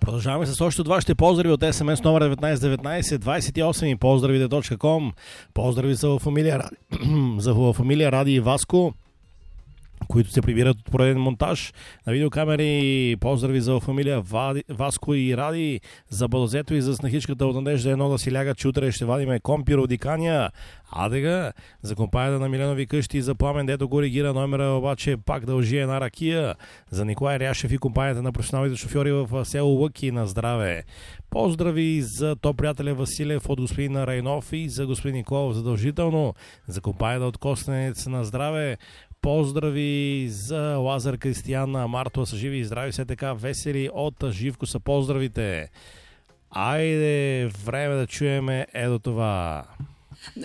Продължаваме с още от вашите поздрави от СМС номер 1919 28 и поздравите.com. Поздрави за фамилия Ради и Васко, които се прибират от пореден монтаж на видеокамери. Поздрави за фамилия Васко и Ради, за Балозето и за снахичката от Надежда едно да си лягат, че утре ще вадиме компиро от Диканя. Адега, за компанията на Миленови къщи, за Пламен, дето коригира номера, обаче пак дължи една ракия. За Николай Ряшев и компанията на професионалните шофьори в село Лъки, на здраве. Поздрави за топ приятеля Василев от господин Райнов и за господин Николов задължително. За компанията от Костенец, на здраве. Поздрави за Лазар, Кристиян, Мартова са живи и здрави, все така весели от Живко са поздравите. Айде, време да чуеме ето това.